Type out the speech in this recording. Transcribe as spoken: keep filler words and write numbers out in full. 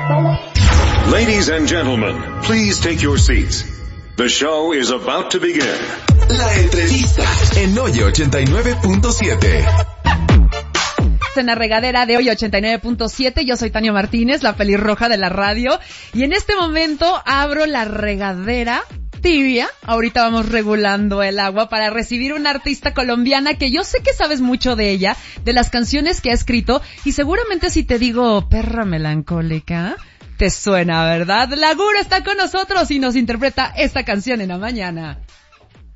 Ladies and gentlemen, please take your seats. The show is about to begin. La entrevista en Hoy ochenta y nueve punto siete. En la regadera de Hoy ochenta y nueve punto siete, yo soy Tania Martínez, la pelirroja de la radio, y en este momento abro la regadera tibia. Ahorita vamos regulando el agua para recibir una artista colombiana que yo sé que sabes mucho de ella, de las canciones que ha escrito, y seguramente si te digo perra melancólica, te suena, ¿verdad? La Guro está con nosotros y nos interpreta esta canción en la mañana.